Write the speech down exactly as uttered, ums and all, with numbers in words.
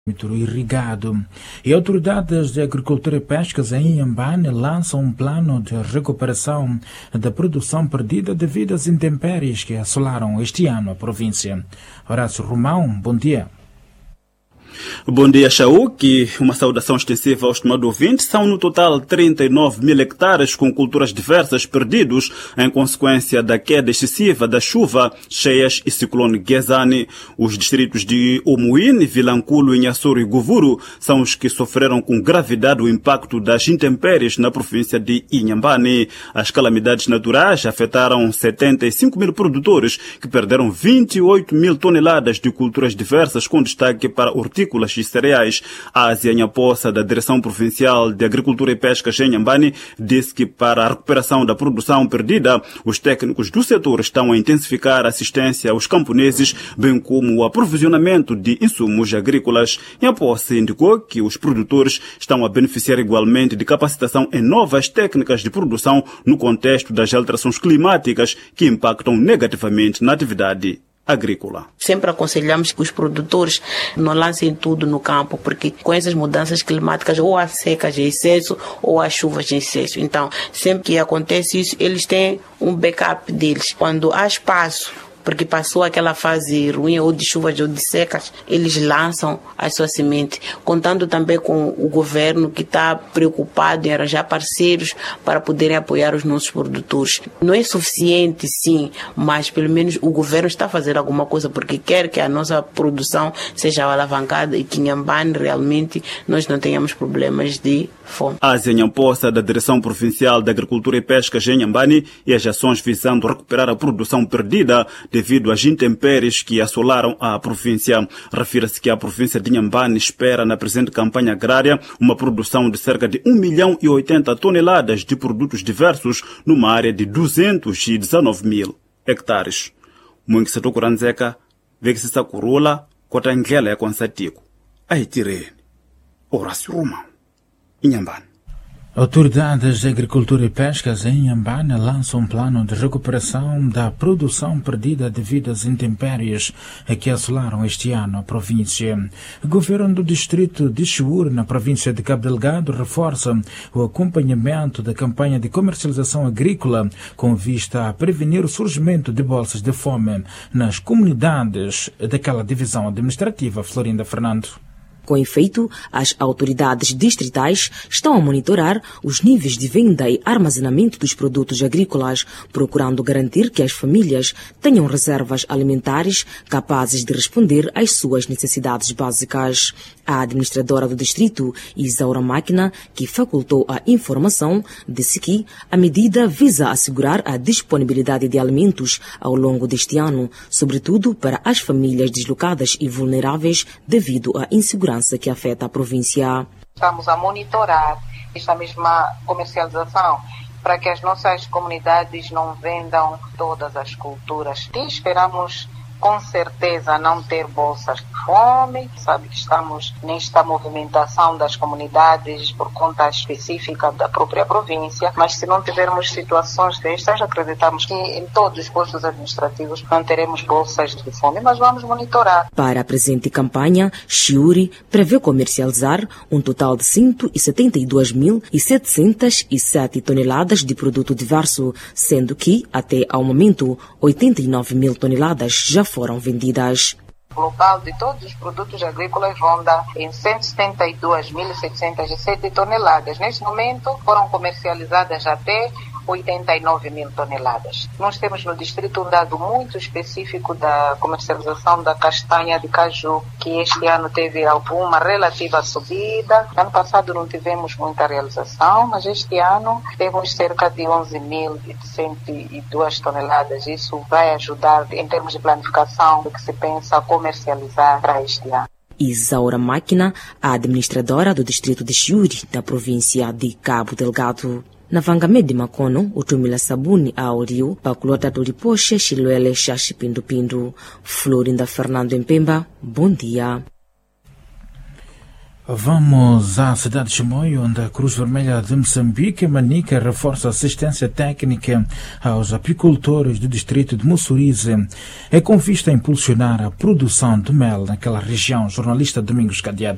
irrigado. E autoridades de agricultura e pescas em Inhambane lançam um plano de recuperação da produção perdida devido às intempéries que assolaram este ano a província. Horácio Romão, bom dia. Bom dia, Chauque. Uma saudação extensiva ao estimado ouvinte. São no total trinta e nove mil hectares com culturas diversas perdidos em consequência da queda excessiva da chuva, cheias e ciclone Gezani. Os distritos de Omuíne, Vilanculo, Inhassoro e Govuro são os que sofreram com gravidade o impacto das intempéries na província de Inhambane. As calamidades naturais afetaram setenta e cinco mil produtores que perderam vinte e oito mil toneladas de culturas diversas, com destaque para hortícolas e cereais. A Ásia Nhaposa, da Direção Provincial de Agricultura e Pesca em Inhambane, disse que para a recuperação da produção perdida, os técnicos do setor estão a intensificar a assistência aos camponeses, bem como o aprovisionamento de insumos agrícolas. Nhaposa indicou que os produtores estão a beneficiar igualmente de capacitação em novas técnicas de produção no contexto das alterações climáticas que impactam negativamente na atividade agrícola. Sempre aconselhamos que os produtores não lancem tudo no campo, porque com essas mudanças climáticas ou há secas em excesso ou há chuvas em excesso. Então, sempre que acontece isso, eles têm um backup deles. Quando há espaço, porque passou aquela fase ruim ou de chuvas ou de secas, eles lançam a sua semente, contando também com o governo, que está preocupado em arranjar parceiros para poderem apoiar os nossos produtores. Não é suficiente, sim, mas pelo menos o governo está a fazer alguma coisa, porque quer que a nossa produção seja alavancada e que em Inhambane realmente nós não tenhamos problemas de fome. A Ásia Nhaposa, da Direção Provincial de Agricultura e Pesca em Inhambane, e as ações visando recuperar a produção perdida devido às intempéries que assolaram a província. Refira-se que a província de Inhambane espera, na presente campanha agrária, uma produção de cerca de um milhão e oitenta toneladas de produtos diversos numa área de duzentos e dezenove mil hectares. Mwingi Satokuranzeka, Vexisa Kurula, Kotangela Konsatico. Aitirene. Horácio Romão, Inhambane. Autoridades de Agricultura e Pescas em Inhambane lançam um plano de recuperação da produção perdida devido às intempéries que assolaram este ano a província. O governo do distrito de Chiure, na província de Cabo Delgado, reforça o acompanhamento da campanha de comercialização agrícola com vista a prevenir o surgimento de bolsas de fome nas comunidades daquela divisão administrativa. Florinda Fernando. Com efeito, as autoridades distritais estão a monitorar os níveis de venda e armazenamento dos produtos agrícolas, procurando garantir que as famílias tenham reservas alimentares capazes de responder às suas necessidades básicas. A administradora do distrito, Isaura Máquina, que facultou a informação, disse que a medida visa assegurar a disponibilidade de alimentos ao longo deste ano, sobretudo para as famílias deslocadas e vulneráveis devido à insegurança que afeta a província. Estamos a monitorar esta mesma comercialização para que as nossas comunidades não vendam todas as culturas. E esperamos com certeza não ter bolsas de fome. Sabe que estamos nesta movimentação das comunidades por conta específica da própria província, mas se não tivermos situações destas, acreditamos que em todos os postos administrativos não teremos bolsas de fome, mas vamos monitorar. Para a presente campanha, Chiure prevê comercializar um total de cento e setenta e dois mil setecentas e sete toneladas de produto diverso, sendo que, até ao momento, oitenta e nove mil toneladas já foram vendidas. O global de todos os produtos agrícolas ronda em cento e setenta e duas mil setecentas e sete toneladas. Neste momento foram comercializadas até oitenta e nove mil toneladas. Nós temos no distrito um dado muito específico da comercialização da castanha de caju, que este ano teve alguma relativa subida. Ano passado não tivemos muita realização, mas este ano temos cerca de onze mil cento e duas toneladas. Isso vai ajudar em termos de planificação do que se pensa comercializar para este ano. Isaura Máquina, a administradora do distrito de Chiure, da província de Cabo Delgado. Na Vangame de Makono, o Tumila Sabuni a Oriu, Paculota do Ripoche, Chiluele, Xaxi Pindu Pindu. Florinda Fernando em Pemba, bom dia. Vamos à cidade de Chimoio, onde a Cruz Vermelha de Moçambique, Manica, reforça a assistência técnica aos apicultores do distrito de Mussurize. É com vista a impulsionar a produção de mel naquela região. Jornalista Domingos Cadeado.